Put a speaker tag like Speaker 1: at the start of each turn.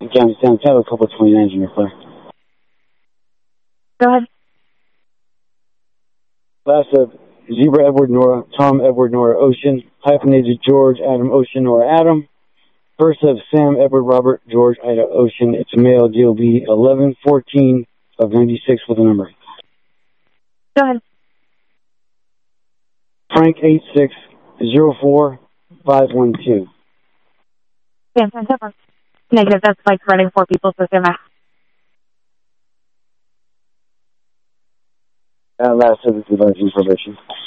Speaker 1: County San Tiago, couple 29 in your clear.
Speaker 2: Go ahead.
Speaker 1: Last of Zebra Edward Nora, Tom Edward Nora Ocean, hyphenated George Adam Ocean Nora Adam. First of Sam Edward Robert George Ida Ocean. It's male, DOB 1114 of 96 with a number.
Speaker 2: Go ahead.
Speaker 1: Frank 8604512.
Speaker 2: Sam, negative, that's like running 4 people, so Sam.
Speaker 1: Last of the device information.